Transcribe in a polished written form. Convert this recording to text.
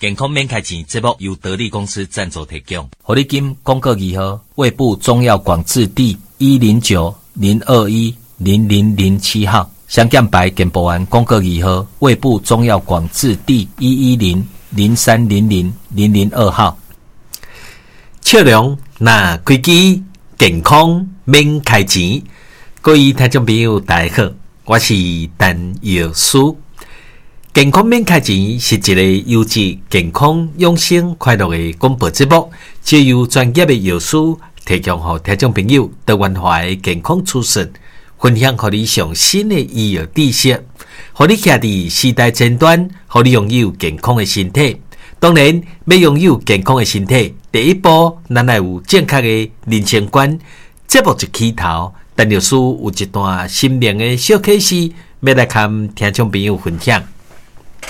健康免开钱节目由得力公司赞助提供。 活力金广告2号，卫部中药广字第109-021-0007号，香港牌健保案广告2号，卫部中药广字第110-0300-002号。 笑容那开机，健康免开钱。各位听众朋友，大家好，我是陈药师。健康免开钱是一个优质、健康、养生、快乐的广播节目，借由专业的药师提供给听众朋友多元化的健康资讯，分享给你上新的医药知识，让你徛在时代前端，让你拥有健康的身体。当然，要拥有健康的身体，第一步咱要有正确的人生观。节目一起头，陈药师有一段心灵的小启示，要来跟听众朋友分享。